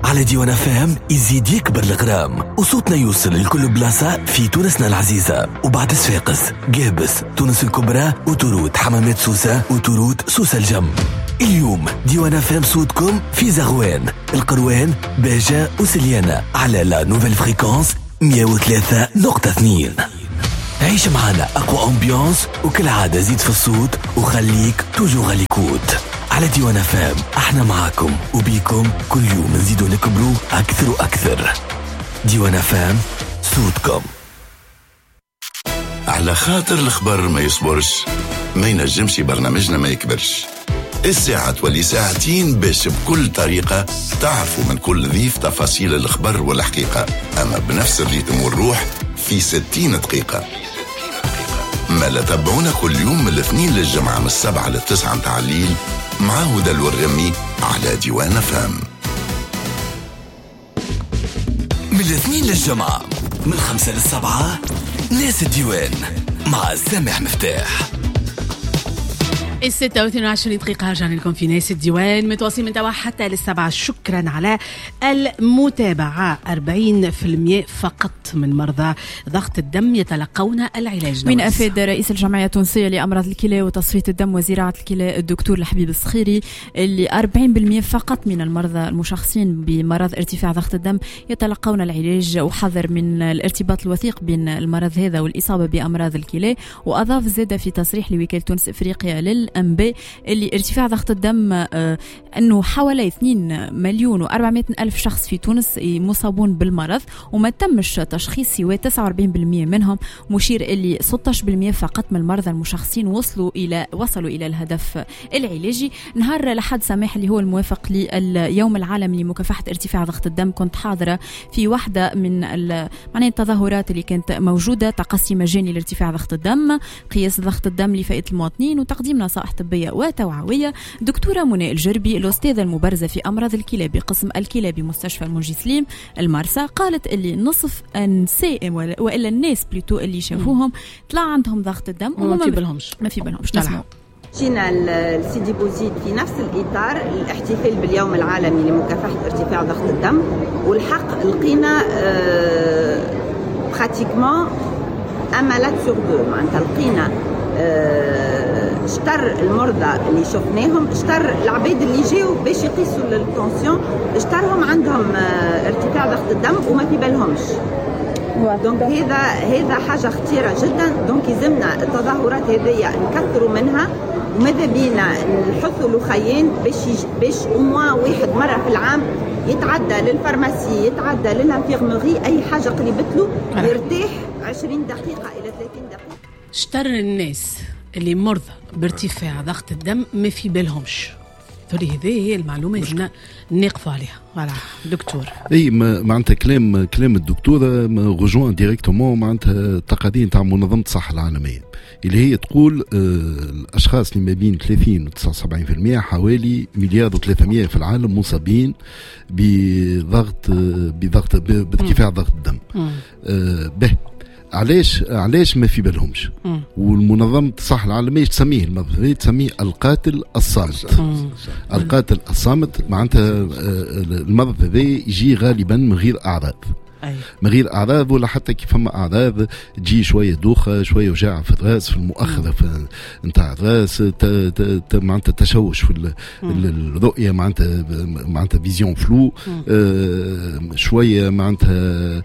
على ديوان فام يزيد يكبر الغرام وصوتنا يوصل لكل بلاصة في تونسنا العزيزة. وبعد صفاقس، قابس، تونس الكبرى، وتروت حمامات سوسة، وتروت سوسة الجم. اليوم ديوان فام صوتكم في زغوان، القروان، باجة وسليانة على لا نوفيل فريكونس 103.2. عيش معنا أقوى أمبيانس، وكل عادة زيد في الصوت وخليك توجو غاليكوت. على ديوان فام احنا معاكم وبيكم كل يوم نزيدوا نكبروا أكثر وأكثر. ديوان فام صوتكم. على خاطر الخبر ما يصبرش، ما ينجمش برنامجنا ما يكبرش. الساعة تولي ساعتين باش بكل طريقة تعرفوا من كل ضيف تفاصيل الخبر والحقيقة، أما بنفس الريتم والروح في 60 دقيقة. ما لا تابعونا كل يوم من الاثنين للجمعة من 7 ل 9 متاع الليل مع هدى الورغمي على ديوان فام. من الاثنين للجمعة من 5 ل 7 ناس الديوان مع سامح مفتاح. 26 دقيقة رجعنا لكم في ناس الديوان، متواصلين من توا حتى للسبعة. شكرا على المتابعة. 40% فقط من مرضى ضغط الدم يتلقون العلاج. من أفاد رئيس الجمعية التونسية لأمراض الكلى وتصفية الدم وزراعة الكلى الدكتور الحبيب الصخيري اللي 40% فقط من المرضى المشخصين بمرض ارتفاع ضغط الدم يتلقون العلاج، وحذر من الارتباط الوثيق بين المرض هذا والإصابة بأمراض الكلى. وأضاف زادة في تصريح لوكالة تونس إفريقيا للأنباء اللي ارتفاع ضغط الدم أنه حوالي 2,400,000 شخص في تونس مصابون بالمرض وما تمش تشخيص سوى 49% منهم، مشير اللي 16% فقط من المرضى المشخصين وصلوا إلى الهدف العلاجي. نهار لحد سماح اللي هو الموافق لليوم العالمي لمكافحة ارتفاع ضغط الدم كنت حاضرة في واحدة من التظاهرات اللي كانت موجودة، تقصي مجاني لارتفاع ضغط الدم، قياس ضغط الدم لفئة المواطنين، وتقديم نصائح طبية وتوعوية. دكتورة منى الجربي الأستاذة المبرزة في أمراض الكلى بقسم الكلى بمستشفى المنجي سليم المرسى قالت اللي نصف النساء وإلا الناس بلوتو اللي شافوهم طلع عندهم ضغط الدم وما في بالهمش. نسمع. جينا السيدي بوزيد في نفس الإطار الاحتفال باليوم العالمي لمكافحة ارتفاع ضغط الدم، والحق لقينا براتيكمون أمالات سور دو، معناتها لقينا اشتر المرضى اللي شفناهم، اشتر العباد اللي جاوا باش يقيسوا التونسيون، اشترهم عندهم ارتفاع ضغط الدم وما في بالهمش. دونك هذا حاجة خطيرة جدا. دونك يلزمنا التظاهرات هذية نكثروا منها، وماذا بينا نحثوا الأخيين باش أموا واحد مرة في العام يتعدى للفارماسي، يتعدى للانفيرموري، أي حاجة قريبتلو يرتاح 20 دقيقة إلى 30 دقيقة. اشتر الناس اللي مرضى بارتفاع ضغط الدم ما في بالهمش. هذه هي المعلومة اللي نقفوا عليها. فوالا دكتور. اي معناتها كلام الدكتوره رجوان ديريكتومون معناتها تقادير تاع منظمه الصحه العالميه اللي هي تقول الاشخاص اللي ما بين 30 و 79% حوالي 1,300,000 في العالم مصابين بارتفاع ضغط الدم. علاش ما في بالهمش؟ والمنظمة الصحة العالمية تسميه المرض هذا، تسميه القاتل الصامت. القاتل الصامت معناتها المرض هذا يجي غالبا من غير أعراض، من غير أعراض ولا حتى كيف فما أعراض تجي شوية دوخة، شوية وجع في الرأس، في المؤخرة نتاع الرأس، معناتها تشوش في الرؤية، معناتها فيزيون فلو، شوية معناتها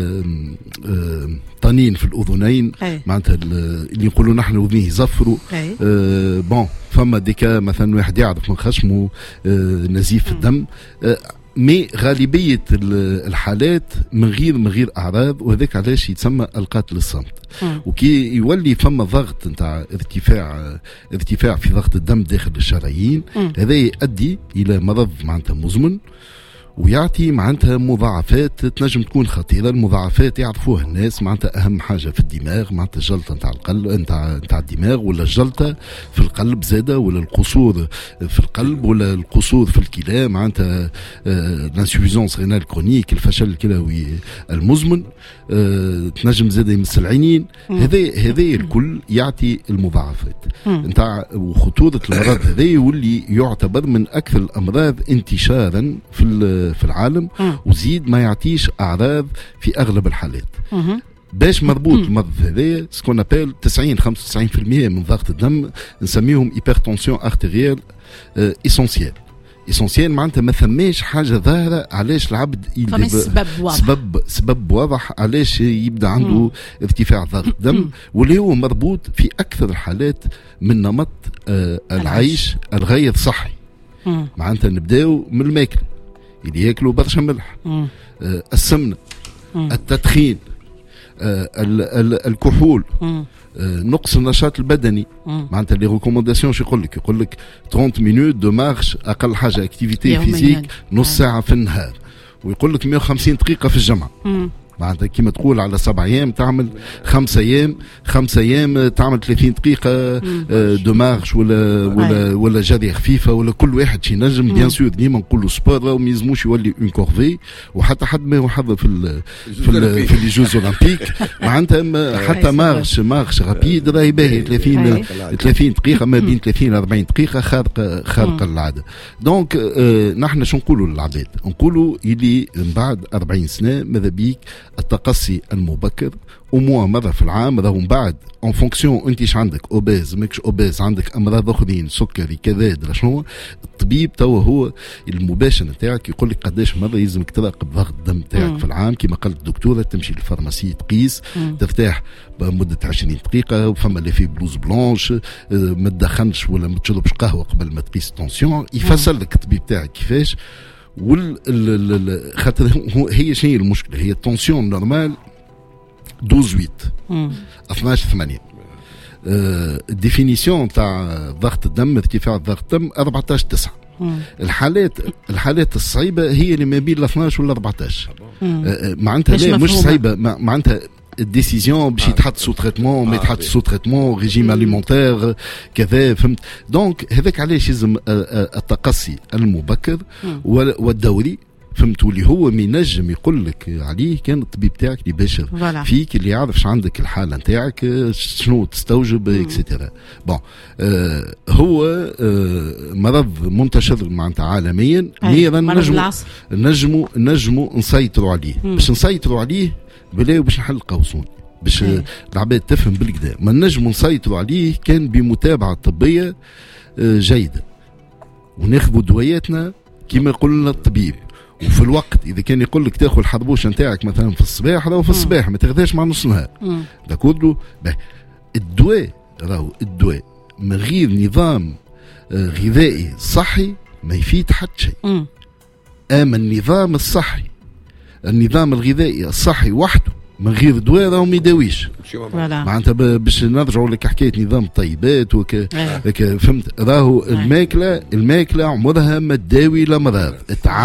طنين في الأذنين، معناتها اللي يقولوا نحن أذنيه يزفروا. بون فما ديكا مثلا واحد يعرف من خشمه نزيف في الدم، مي غالبية الحالات من غير أعراض، وهذاك علاش يتسمى القاتل الصامت. وكي يولي فما ضغط نتاع ارتفاع في ضغط الدم داخل الشرايين، هذا يؤدي إلى مرض معناتها مزمن، ويعطي معناتها مضاعفات تنجم تكون خطيرة. المضاعفات يعرفوها الناس، معناتها أهم حاجة في الدماغ، معناتها الجلطة نتاع القلب نتاع الدماغ، ولا الجلطة في القلب زادة، ولا القصور في القلب، ولا القصور في الكلى، معناتها الانسوفيزونس رينال كرونيك، الفشل الكلوي المزمن، تنجم زادة يمس العينين. هذا الكل يعطي المضاعفات نتاع وخطورة المرض هذا، واللي يعتبر من أكثر الأمراض انتشارا في في العالم، وزيد ما يعطيش اعراض في اغلب الحالات. باش مربوط المرض هذا سكون ابل 90-95% من ضغط الدم نسميهم هيبرتونسيون ارتيريال اسونسيال معناتها ما ثماش حاجه ظاهره علاش العبد سبب واضح علاش يبدا عنده ارتفاع ضغط الدم، واللي هو مربوط في اكثر الحالات من نمط العيش الغير صحي. معناتها نبداو من الماكله اللي ياكلوا برشا ملح، السمنه، التدخين، الكحول، نقص النشاط البدني. معناتها لي ريكومونداسيون شو يقول لك 30 مينوت دو مارش اقل حاجه اكتيفيتي فيزيك، نص ساعه في النهار، ويقول لك 150 دقيقه في الجمعه. معناتها كيما تقول على 7 أيام تعمل 5 أيام تعمل 30 دقيقة دو مارش ولا جري خفيفة، ولا كل واحد شي نجم. بيان سور ديما نقولوا سبور وما يلزموش يولي اون كورفي، وحتى حد ما يحضر في لي جوز اولمبيك. معناتها حتى مارش رابيد راهي باهي 30 دقيقة، ما بين 30 ل 40 دقيقة خارقة للعادة. دونك نحن شو نقولوا للعباد؟ نقولوا يلي من بعد 40 سنة ماذا بيك التقصي المبكر وموا مرة في العام، راهو من بعد اون فونكسيون انتيش عندك اوبيز ماكش اوبيز، عندك امراض اخرين سكري كذا درا شنو، الطبيب توا هو المباشر نتاعك يقول لك قداش مرة يلزمك تراقب ضغط الدم نتاعك في العام. كما قالت الدكتورة تمشي للفارماسي تقيس، ترتاح بمدة 20 دقيقة، وفما اللي في بلوز بلانش، ما تدخنش ولا ما تشربش قهوة قبل ما تقيس التونسيون، يفسر لك الطبيب تاعك كيفاش. خاطر هي شنو المشكله؟ هي التونسيون نورمال 12-8 الديفينيسيون تاع ضغط الدم، ارتفاع ضغط الدم 14-9. الحالات الصعيبه هي اللي ما بين 12 ولا 14. معناتها لا مش صعيبه، معناتها الديسيزيون باش يتحط سو تريتمون ما يتحط سو تريتمون، ريجيم اليمونتير كذا، فهمت؟ دونك هذاك علاش يلزم التقصي المبكر والدوري، فهمت؟ واللي هو ما ينجم يقول لك عليه كان الطبيب تاعك اللي باشر فيك، اللي يعرف ش عندك الحاله نتاعك شنو تستوجب اكسيتيرا. بون هو مرض منتشر معناتها عالميا، نجموا نسيطروا عليه. باش نسيطروا عليه بلاو باش نحل قوسون باش العباد تفهم بالكدا، ما نجموا نسيطروا عليه كان بمتابعه طبيه جيده، وناخذوا دواياتنا كما يقول لنا الطبيب. وفي الوقت اذا كان يقول لك تاخذ الحربوش نتاعك مثلا في الصباح، راهو في الصباح ما تاخذهاش مع نص نهار. داكوردو الدواء من غير نظام غذائي صحي ما يفيد حتى شيء. اما النظام الغذائي الصحي وحده من غير دواء راهو ما يداويش. معناتها باش نرجعوا لك حكايه نظام الطيبات فهمت؟ راهو الماكله عمرها ما تداوي الامراض،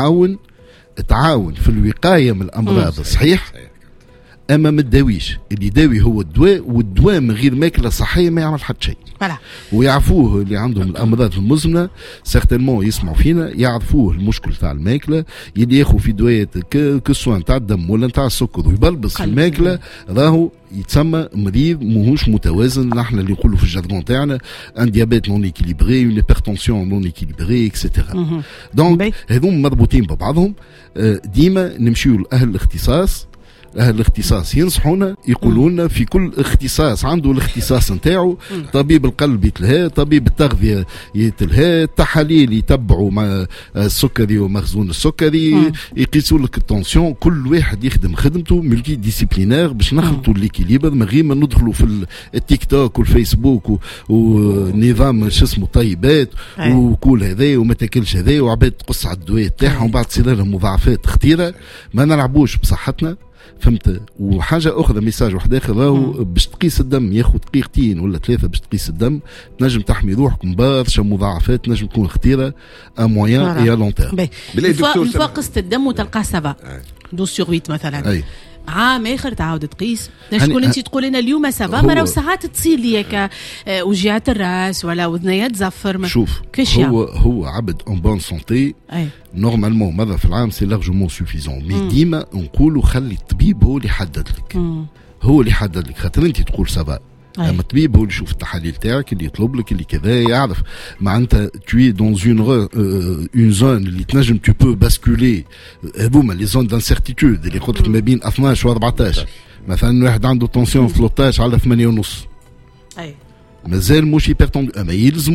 تعاون في الوقايه من الامراض صحيح، اما ما تداويش. اللي يداوي هو الدواء، والدواء من غير ماكله صحيه ما يعمل حتى شيء. ويعرفوه اللي عندهم الامراض المزمنه سيغتينمون يسمعوا فينا، يعرفوه المشكل تاع الماكله، اللي ياخذ في دوايات كسوان تاع الدم ولا تاع السكر ويبلبس في الماكله راهو يتسمى مريض ماهوش متوازن. نحن اللي نقولوا في الجارغون تاعنا ان ديابيت نون ايكيليبري، اون هيبرتونسيون نون ايكيليبري اكسيتيرا. دونك هذوم مربوطين ببعضهم. ديما نمشيو لاهل الاختصاص، أهل الاختصاص ينصحونا يقولوا لنا في كل اختصاص عنده الاختصاص نتاعو. طبيب القلب يتلهى، طبيب التغذية يتلهى، التحاليل يتبعوا مع السكري ومخزون السكري، يقيسوا لك التونسيون. كل واحد يخدم خدمته ملتي ديسيبلينير باش نخلطوا ليكيليبر من غير ما ندخلوا في التيك توك والفيسبوك ونظام شو اسمه طيبات وكل هذا وما تاكلش هذا، وعباد تقص على الدواء تاعهم وبعد تصير لهم مضاعفات خطيرة. ما نلعبوش بصحتنا، فهمت؟ وحاجه اخرى ميساج واحد اخر، راهو باش تقيس الدم ياخذ دقيقتين ولا 3 باش تقيس الدم، تنجم تحمي روحك من برشا مضاعفات تنجم تكون خطيره ا موين اي ا لون تيرم. قست الدم وتلقاه سافا 12/8 مثلا، عام اخر تعاود تقيس تكون انت تقول لنا اليوم سافا، مرة ساعات تصير لي وجعات الراس ولا وذنيات زفر. شوف هو عبد اون بون سونتي نورمالمون مرة في العام سي لارجومون سوفيزون، مي ديما نقولوا خلي الطبيب هو اللي يحدد لك، خاطر انت تقول سافا اما الطبيب هو اللي يشوف التحاليل تاعك، اللي يطلب لك، اللي كذا، يعرف معناتها توي دون اون زون اللي تنجم تو بو باسكولي. هذوما لي زون دانسيرتيتود اللي قلت لك ما بين 12 و 14. مثلا واحد عنده تونسيون 13 على 8.5، مازال مش هيبرتوندو، اما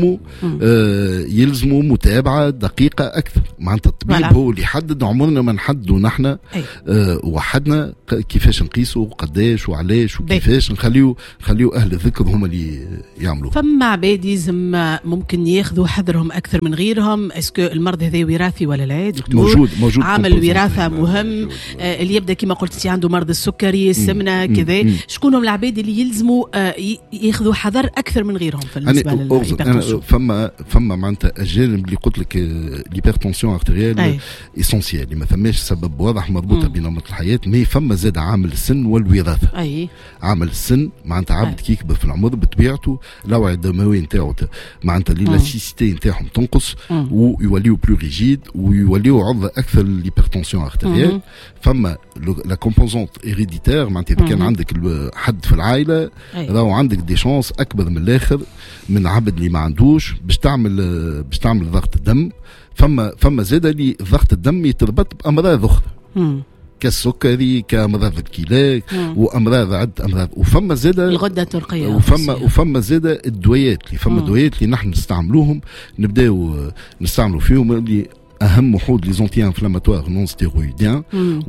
يلزموا متابعه دقيقه اكثر. معناتها الطبيب هو اللي يحدد، عمرنا ما نحددوا نحن وحدنا كيفاش نقيسوا وقداش وعلاش وكيفاش. نخليو اهل الذكر هما اللي يعملوا. فما عباد يلزم ممكن ياخذوا حذرهم اكثر من غيرهم. اسكو المرض هذا وراثي ولا لا دكتور؟ موجود عامل وراثه مهم. اللي يبدا كما قلت عندو مرض السكري، السمنه، كذا. شكونهم العباد اللي يلزموا ياخذوا حذر اكثر من غيرهم بالنسبه للهيبرتنسيون؟ فما معناتها الجانب اللي قلت لك الهيبرتنسيون ارتيريال اسونسيال، ما ثماش سبب واضح مربوطه بنمط الحياه، مي فما زاد عامل السن والوراثه. عامل السن معناتها عبد كي يكبر في العمر بطبيعته الاوعيه الدمويه نتاعو معناتها ليلاستيسيتي نتاعهم تنقص ويوليو بلو ريجيد ويوليو عرضه اكثر للهيبرتنسيون ارتيريال. فما لا كومبوزونت هيريديتير، معناتها اذا كان عندك حد في العائله راهو عندك دي شانس اكبر من الاخر من عبد اللي ما عندوش باش تعمل ضغط الدم. فما زاد اللي ضغط الدم يتربط بامراض اخرى كالسكري، كامراض الكلى، وامراض عده امراض. وفما زاد الغده الدرقيه، وفما زاد الدويات اللي فما دويات اللي نحن نستعملوهم، نبداو نستعملوا فيهم اللي اهم وحود لي زونتي انفلاماتوار نون ستيرويديان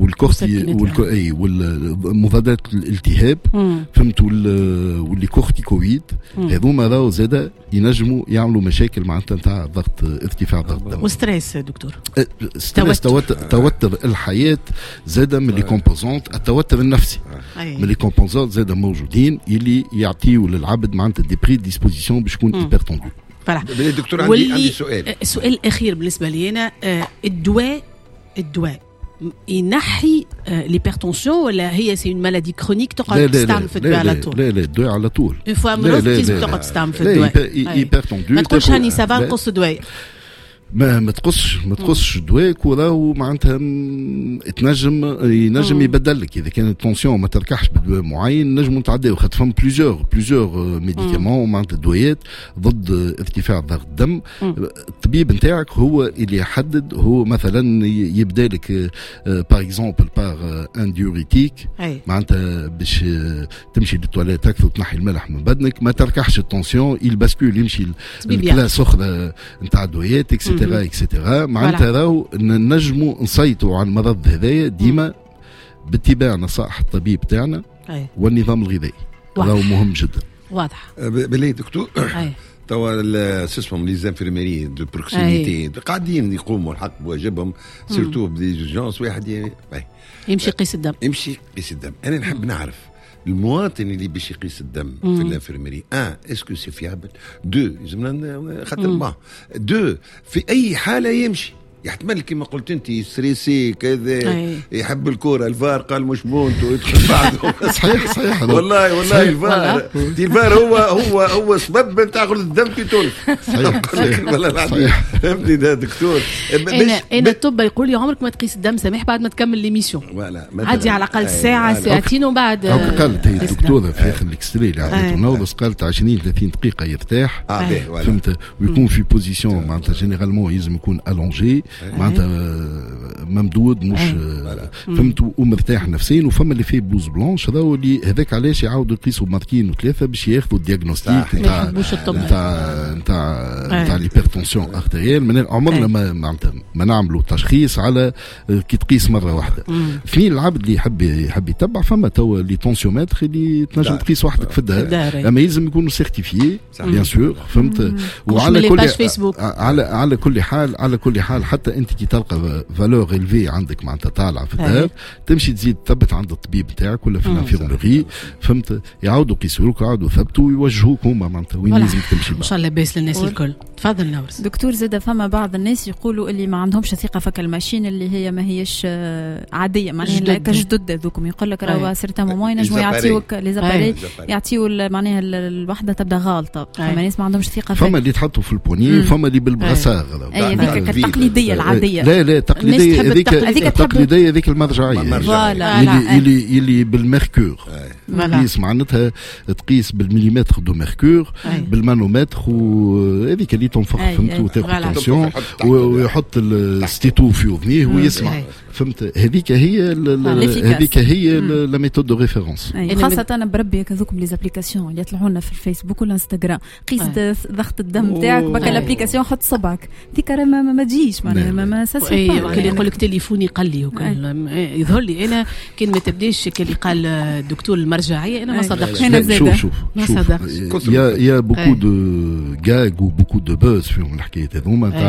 والمضادات الالتهاب، فهمتوا، واللي كورتيكويد. هذوما راهو زاده ينجموا يعملوا مشاكل معناتها نتاع ضغط، ارتفاع ضغط الدم. وستريس دكتور، ستريس توتر الحياه زاده من لي كومبوزونت. التوتر النفسي من لي كومبوزونت زاده موجودين اللي يعطيوا للعبد معناتها دي بري ديسبوزيسيون باش يكون هيبرتوندو. دكتور عندي سؤال الأخير بالنسبة لي أنا، الدواء ينحي ليبرتونسيون ولا هي سي اون مالادي كرونيك تقعد تستعمل في الدواء على طول؟ لا الدواء على طول. اون فوا مرض لازم تقعد تستعمل في الدواء. هيبرتوندو ما تقولش هاني سافا نقص دواء، ما تقصش دواك، وراهو معناتها ينجم يبدل لك. اذا كانت التونسيون ما تركحش بدواء معين نجم نتعداو، خاطر فهم بليزيور ميديكامون معناتها دويات ضد ارتفاع ضغط الدم. الطبيب نتاعك هو اللي يحدد. هو مثلا يبدا لك باغ اكزومبل باغ ان ديوريتيك، معناتها باش تمشي للتواليت اكثر وتنحي الملح من بدنك، ما تركحش التونسيون، الباسكول يمشي لكلاس اخرى نتاع دويات اكسيتيرا. معناتها راهو نجموا نسيطروا على المرض هذايا ديما باتباع نصائح الطبيب تاعنا والنظام الغذائي. راهو مهم جدا. واضح. بالله دكتور، توا اسمهم لي زانفيرميري دو بروكسيميتي قاعدين يقوموا الحق بواجبهم، سيرتو بديجونس. واحد يمشي يقيس الدم. انا نحب نعرف المواطن اللي باش يقيس الدم في الانفيرميري، اسكو سي فيابل؟ دو يلزمنا خاطر في اي حاله يمشي. يحتمل كما قلت انت ستريسي كذا، يحب الكوره، الفار قال مش بونتو يدخل بعده. صحيح والله الفار هو سبب نتاع غرض الدم في تونس. صحيح. فهمتني ده دكتور. انا الطب يقول لي عمرك ما تقيس الدم سامح بعد ما تكمل ليميسيون، عادي على الاقل ساعه ساعتين وبعد. قالت هي الدكتوره في اخر الاكستري اللي عطيته نوضس، قالت 20-30 دقيقه يرتاح، فهمت، ويكون في بوزيسيون معناتها جينيرالمون يلزم يكون الونجي، معناتها ممدود، مش فهمتوا، ومرتاح نفسيا. وفما اللي فيه بلوز بلانش، هذا اللي هذاك علاش يعاودوا يقيسوا مرتين وثلاثه باش ياخذوا الدياغنوستيك نتاع الهيبرتونسيون ارتيريال. من عمرنا ما نعملوا تشخيص على كي تقيس مره واحده. اثنين العبد اللي يحب يتبع، فما توا لي تونسيومتر اللي تنجم تقيس وحدك في الدار، اما يلزم يكونوا سيرتيفيي بيان سور، فهمت. وعلى كل حال حتى انت كي تلقى فالور الفي عندك معناتها طالعه في الدار، تمشي تزيد تثبت عند الطبيب نتاعك ولا في الانفيرميري، فهمت، يعاودوا يقيسوا لك، يعاودوا يثبتوا ويوجهوك هما معناتها وين لازم تمشي. ان شاء الله لاباس للناس الكل. تفضل نورس. دكتور، زاد فما بعض الناس يقولوا اللي ما عندهمش ثقه في الماشين اللي هي ما هيش عاديه، معناها كجدد ذوكم، يقول لك راهو سيرتا مومون ينجموا يعطيوك لي زاباري، يعطيو معناها الوحده تبدا غالطه. فما ناس ما عندهمش ثقه، فما اللي تحطوا في البوني، فما اللي بالبراسار، التقليديه العاديه. لا تقليديه هذيك التقليديه هذيك المرجعيه اللي بالميركور تقيس معناتها تقيس بالمليمتر دو ميركور بالمانومتر وهذيك اللي تنفخ فهمت وتاخذ تنسيون ويحط الستيتو في اذنيه ويسمع فهمت هذيك هي لا ميثود دو ريفيرونس خاصه انا بربي هذوك لي زابليكاسيون اللي يطلعوا لنا في الفيسبوك والانستغرام قيس ضغط الدم تاعك بك الابليكاسيون حط صبعك ديك ما تجيش معناها ما ساسي اللي يقول لك تليفوني قال لي يظهر لي انا كان ما تبداش اللي قال الدكتور المرجعيه انا ما صدقش شوف ما صدقش يا بوكو دو جاغ و بوكو دو بوز فيهم الحكايات هذوما